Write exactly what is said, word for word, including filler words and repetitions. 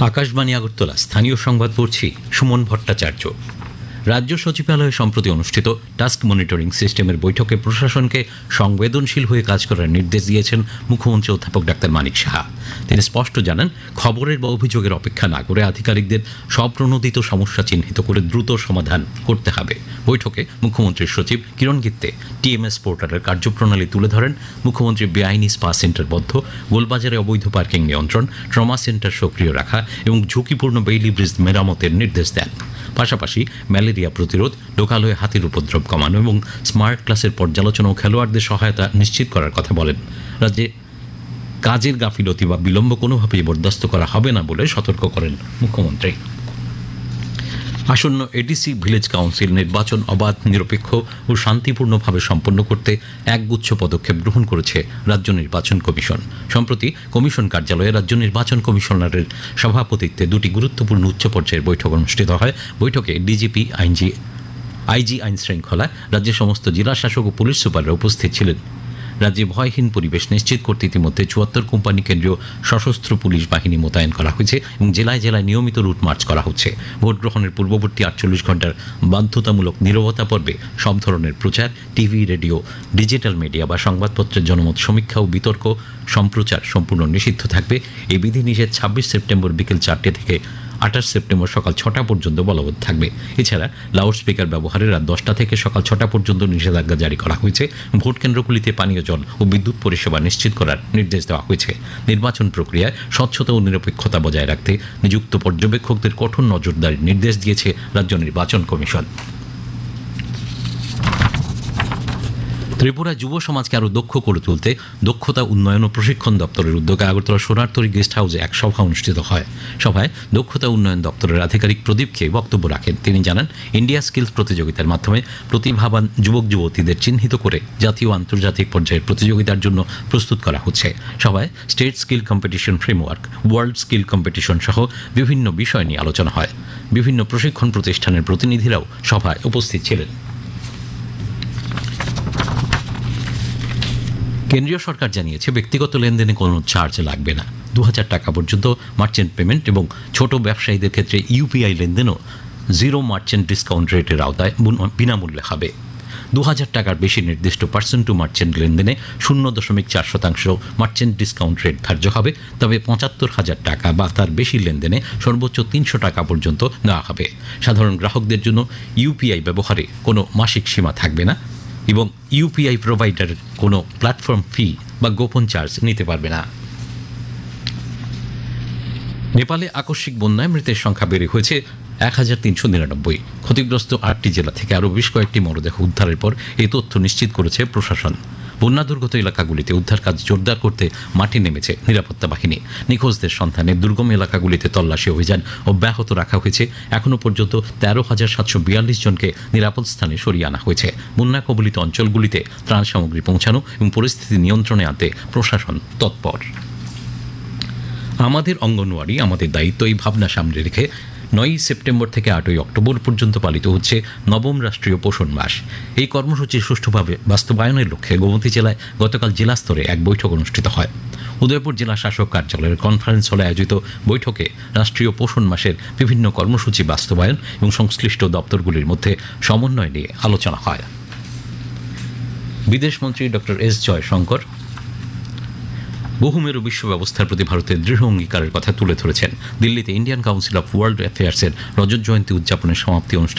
আকাশবাণী আগরতলা স্থানীয় সংবাদ পড়ছি সুমন ভট্টাচার্য। রাজ্য সচিবালয়ে সম্প্রতি অনুষ্ঠিত টাস্ক মনিটরিং সিস্টেমের বৈঠকে প্রশাসনকে সংবেদনশীল হয়ে কাজ করার নির্দেশ দিয়েছেন মুখ্যমন্ত্রী অধ্যাপক ডাক্তার মানিক সাহা। তিনি স্পষ্ট জানান, খবরের বা অভিযোগের অপেক্ষা না করে আধিকারিকদের স্বপ্রণোদিত সমস্যা চিহ্নিত করে দ্রুত সমাধান করতে হবে। বৈঠকে মুখ্যমন্ত্রীর সচিব কিরণ গিত্তে টিএমএস পোর্টালের কার্যপ্রণালী তুলে ধরেন। মুখ্যমন্ত্রী বেআইনি স্পা সেন্টার বন্ধ, গোলবাজারে অবৈধ পার্কিং নিয়ন্ত্রণ, ট্রমা সেন্টার সক্রিয় রাখা এবং ঝুঁকিপূর্ণ বেইলি ব্রিজ মেরামতের নির্দেশ দেন। পাশাপাশি ম্যালেরিয়া প্রতিরোধ, লোকালয়ে হাতির উপদ্রব কমানো এবং স্মার্ট ক্লাসের পর্যালোচনা ও খেলোয়াড়দের সহায়তা নিশ্চিত করার কথা বলেন। রাজ্যে কাজের গাফিলতি বা বিলম্ব কোনোভাবেই বরদাস্ত করা হবে না বলে সতর্ক করেন মুখ্যমন্ত্রী। আসন্ন এডিসি ভিলেজ কাউন্সিল নির্বাচন অবাধ, নিরপেক্ষ ও শান্তিপূর্ণভাবে সম্পন্ন করতে একগুচ্ছ পদক্ষেপ গ্রহণ করেছে রাজ্য নির্বাচন কমিশন। সম্প্রতি কমিশন কার্যালয়ে রাজ্য নির্বাচন কমিশনারের সভাপতিত্বে দুটি গুরুত্বপূর্ণ উচ্চ পর্যায়ের বৈঠক অনুষ্ঠিত হয়। বৈঠকে ডিজিপি, আইনজি আইজি আইন শৃঙ্খলা, রাজ্যের সমস্ত জেলা শাসক ও পুলিশ সুপাররা উপস্থিত ছিলেন। রাজ্যে ভয়হীন পরিবেশ নিশ্চিত করতে ইতিমধ্যে চুয়াত্তর কোম্পানি কেন্দ্রীয় সশস্ত্র পুলিশ বাহিনী মোতায়েন করা হয়েছে এবং জেলায় জেলায় নিয়মিত রুট মার্চ করা হচ্ছে। ভোট গ্রহণের পূর্ববর্তী আটচল্লিশ ঘন্টার বাধ্যতামূলক নীরবতা পর্বে সব ধরনের প্রচার, টিভি, রেডিও, ডিজিটাল মিডিয়া বা সংবাদপত্রের জনমত সমীক্ষা ও বিতর্ক সম্প্রচার সম্পূর্ণ নিষিদ্ধ থাকবে। এই বিধিনিষেধ ছাব্বিশ সেপ্টেম্বর বিকেল চারটে থেকে আঠাশ সেপ্টেম্বর সকাল ছটা পর্যন্ত বলবৎ থাকবে। এছাড়া লাউড স্পিকার ব্যবহারে রাত দশটা থেকে সকাল ছটা পর্যন্ত নিষেধাজ্ঞা জারি করা হয়েছে। ভোট কেন্দ্রগুলিতে পানীয় জল ও বিদ্যুৎ পরিষেবা নিশ্চিত করার নির্দেশ দেওয়া হয়েছে। নির্বাচন প্রক্রিয়ায় স্বচ্ছতা ও নিরপেক্ষতা বজায় রাখতে নিযুক্ত পর্যবেক্ষকদের কঠোর নজরদারির নির্দেশ দিয়েছে রাজ্য নির্বাচন কমিশন। ত্রিপুরা যুব সমাজকে আরও দক্ষ করে তুলতে দক্ষতা উন্নয়ন ও প্রশিক্ষণ দপ্তরের উদ্যোগে আগরতলা সোনারতরী গেস্ট হাউসে এক সভা অনুষ্ঠিত হয়। সভায় দক্ষতা উন্নয়ন দপ্তরের আধিকারিক প্রদীপ খেয়ে বক্তব্য রাখেন। তিনি জানান, ইন্ডিয়া স্কিলস প্রতিযোগিতার মাধ্যমে প্রতিভাবান যুবক যুবতীদের চিহ্নিত করে জাতীয় ও আন্তর্জাতিক পর্যায়ের প্রতিযোগিতার জন্য প্রস্তুত করা হচ্ছে। সভায় state skill competition framework, world skill competition সহ বিভিন্ন বিষয় নিয়ে আলোচনা হয়। বিভিন্ন প্রশিক্ষণ প্রতিষ্ঠানের প্রতিনিধিরাও সভায় উপস্থিত ছিলেন। কেন্দ্রীয় সরকার জানিয়েছে, ব্যক্তিগত লেনদেনে কোনো চার্জ লাগবে না। দু হাজার টাকা পর্যন্ত মার্চেন্ট পেমেন্ট এবং ছোট ব্যবসায়ীদের ক্ষেত্রে ইউপিআই লেনদেনও জিরো মার্চেন্ট ডিসকাউন্ট রেটের আওতায় বিনামূল্যে হবে। দু হাজার টাকার বেশি নির্দিষ্ট পার্সেন্ট টু মার্চেন্ট লেনদেনে শূন্য দশমিক চার শতাংশ মার্চেন্ট ডিসকাউন্ট রেট ধার্য হবে। তবে পঁচাত্তর হাজার টাকা বা তার বেশি লেনদেনে সর্বোচ্চ তিনশো টাকা পর্যন্ত দেওয়া হবে। সাধারণ গ্রাহকদের জন্য ইউপিআই ব্যবহারে কোনো মাসিক সীমা থাকবে না এবং ইউপিআই প্রোভাইডার কোনো প্ল্যাটফর্ম ফি বা গোপন চার্জ নিতে পারবে না। নেপালে আকস্মিক বন্যায় মৃতের সংখ্যা বেড়ে হয়েছে এক হাজার তিনশো নিরানব্বই। ক্ষতিগ্রস্ত আটটি জেলা থেকে আরও বেশ কয়েকটি মরদেহ উদ্ধারের পর এই তথ্য নিশ্চিত করেছে প্রশাসন। বন্যা দুর্গত এলাকাগুলিতে উদ্ধার কাজ জোরদার করতে মাঠে নেমেছে নিরাপত্তা বাহিনী। নিখোঁজদের সন্ধানে দুর্গম এলাকাগুলিতে তল্লাশি অভিযান অব্যাহত রাখা হয়েছে। এখনও পর্যন্ত তেরো হাজার সাতশো বিয়াল্লিশ জনকে নিরাপদ স্থানে সরিয়ে আনা হয়েছে। বন্যা কবলিত অঞ্চলগুলিতে ত্রাণ সামগ্রী পৌঁছানো এবং পরিস্থিতি নিয়ন্ত্রণে আনতে প্রশাসন তৎপর। আমাদের অঙ্গনওয়াড়ি আমাদের দায়িত্ব, এই ভাবনা সামনে রেখে নয়ই সেপ্টেম্বর থেকে আটই অক্টোবর পর্যন্ত পালিত হচ্ছে নবম রাষ্ট্রীয় পোষণ মাস। এই কর্মসূচি সুষ্ঠুভাবে বাস্তবায়নের লক্ষ্যে গোমতী জেলায় গতকাল জেলা স্তরে এক বৈঠক অনুষ্ঠিত হয়। উদয়পুর জেলা শাসক কার্যালয়ের কনফারেন্স হলে আয়োজিত বৈঠকে রাষ্ট্রীয় পোষণ মাসের বিভিন্ন কর্মসূচি বাস্তবায়ন এবং সংশ্লিষ্ট দপ্তরগুলির মধ্যে সমন্বয় নিয়ে আলোচনা হয়। বিদেশমন্ত্রী ডক্টর এস জয়শঙ্কর বহুমেরু বিশ্ব ব্যবস্থার প্রতি ভারতের দৃঢ় অঙ্গীকারের কথা তুলে ধরেছেন। দিল্লিতে ইন্ডিয়ান কাউন্সিল অফ ওয়ার্ল্ড অ্যাফেয়ার্সের রজত জয়ন্তী উদযাপনের সমাপ্তি অনুষ্ঠান